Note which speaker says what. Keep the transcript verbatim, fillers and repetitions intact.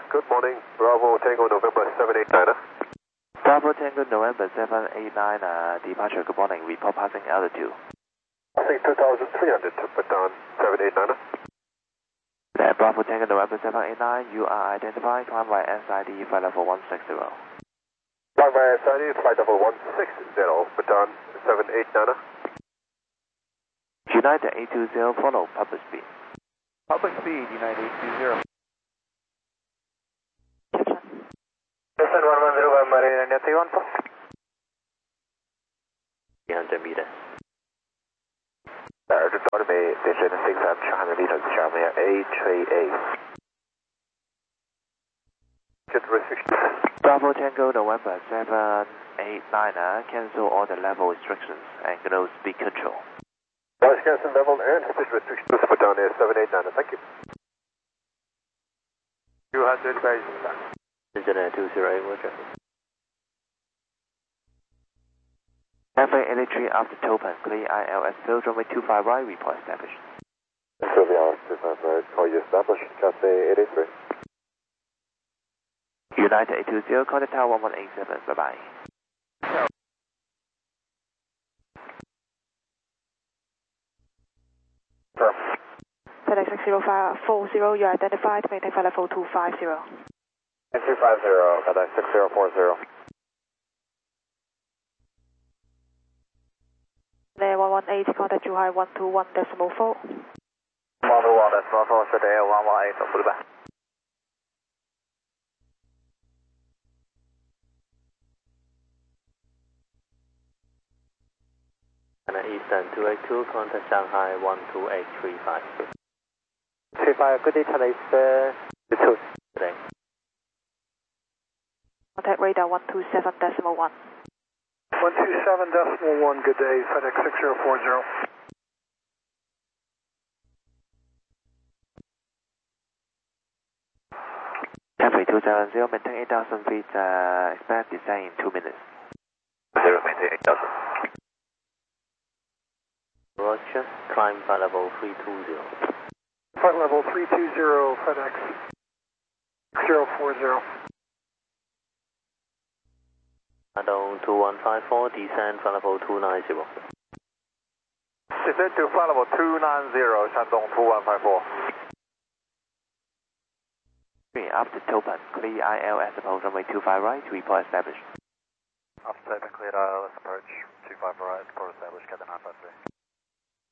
Speaker 1: Good morning, Bravo Tango November seven eight nine.
Speaker 2: Bravo Tango November seven eight nine, uh, departure, good morning, report passing altitude.
Speaker 1: Passing two thousand three hundred to Bataan seven eight nine.
Speaker 2: Uh, Bravo Tango November seven eight nine, you are identified, climb by S I D, flight level one six zero.
Speaker 1: Climb by S I D, flight level one six zero, Bataan seven eight nine.
Speaker 2: United eight two zero, follow public speed.
Speaker 3: Public speed, United eight two zero.
Speaker 1: Listen one one zero, one Marine India three one four.
Speaker 2: three hundred meters.
Speaker 1: Uh, report me, station six at two hundred meters, Xiaomi eight three eight. Jet restrictions.
Speaker 2: Bravo Tango November seven eight nine, uh, cancel all the level restrictions and no speed control.
Speaker 1: Noise cancel level and speed restrictions. Bataan Air seven eight nine, thank you. two hundred base.
Speaker 2: Engineer two zero eight, Roger. Cafe eighty-three after Topan, clear I L S field, runway two five right, report established.
Speaker 1: Sylvia two five right, call you established, Cafe eighty-three.
Speaker 2: United eight two zero, contact tower one one eight seven, bye bye.
Speaker 4: FedEx six zero five four zero, you are identified, maintain flight level two five zero.
Speaker 1: two five zero, contact six zero four zero.
Speaker 4: There one one eight, contact Zhuhai one two one decimal four.
Speaker 1: one two one decimal four, today one one eight, goodbye.
Speaker 2: Eastern two eight two, contact Shanghai one two eight three five.
Speaker 1: three five, good day, today's uh, two.
Speaker 2: Today.
Speaker 4: Contact radar one two seven decimal one.
Speaker 1: one two seven decimal one, good day, FedEx six zero four zero.
Speaker 2: Cafe two seven zero, maintain eight thousand feet, uh, expect descent in two minutes.
Speaker 1: Zero, maintain eight thousand.
Speaker 2: Roger, climb flight level three two zero.
Speaker 1: Flight level three two zero, FedEx six zero four zero.
Speaker 2: Shadow two one five four, descend flight level two nine zero.
Speaker 1: Descend to flight level two nine zero, Shandong two one five four.
Speaker 2: After Topan, clear I L S approach runway two five right, report established.
Speaker 1: After Topan, cleared I L S approach two five right, report established, Captain nine five three.